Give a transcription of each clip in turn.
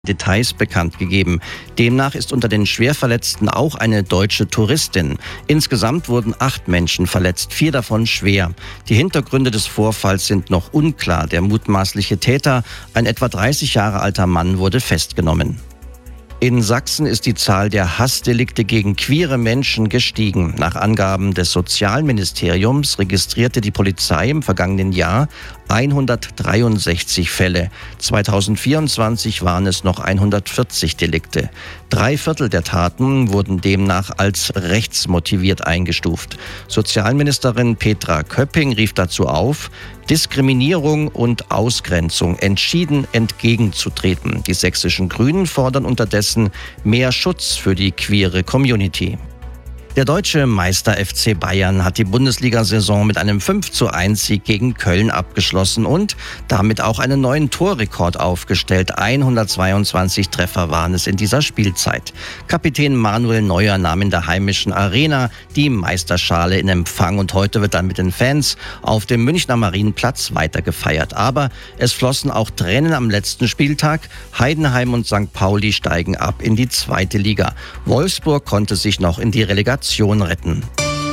Details bekannt gegeben. Demnach ist unter den Schwerverletzten auch eine deutsche Touristin. Insgesamt wurden 8 Menschen verletzt, 4 davon schwer. Die Hintergründe des Vorfalls sind noch unklar. Der mutmaßliche Täter, ein etwa 30 Jahre alter Mann, wurde festgenommen. In Sachsen ist die Zahl der Hassdelikte gegen queere Menschen gestiegen. Nach Angaben des Sozialministeriums registrierte die Polizei im vergangenen Jahr 163 Fälle. 2024 waren es noch 140 Delikte. 3/4 der Taten wurden demnach als rechtsmotiviert eingestuft. Sozialministerin Petra Köpping rief dazu auf, Diskriminierung und Ausgrenzung entschieden entgegenzutreten. Die sächsischen Grünen fordern unterdessen mehr Schutz für die queere Community. Der deutsche Meister FC Bayern hat die Bundesliga-Saison mit einem 5:1-Sieg gegen Köln abgeschlossen und damit auch einen neuen Torrekord aufgestellt. 122 Treffer waren es in dieser Spielzeit. Kapitän Manuel Neuer nahm in der heimischen Arena die Meisterschale in Empfang und heute wird dann mit den Fans auf dem Münchner Marienplatz weitergefeiert. Aber es flossen auch Tränen am letzten Spieltag. Heidenheim und St. Pauli steigen ab in die 2. Liga. Wolfsburg konnte sich noch in die Relegation retten.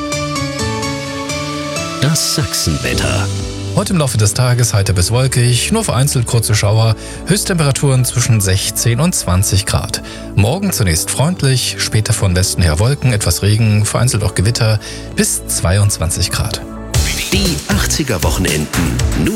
Das Sachsenwetter. Heute im Laufe des Tages heiter bis wolkig, nur vereinzelt kurze Schauer, Höchsttemperaturen zwischen 16 und 20 Grad. Morgen zunächst freundlich, später von Westen her Wolken, etwas Regen, vereinzelt auch Gewitter, bis 22 Grad. Die 80er Wochenenden. Nur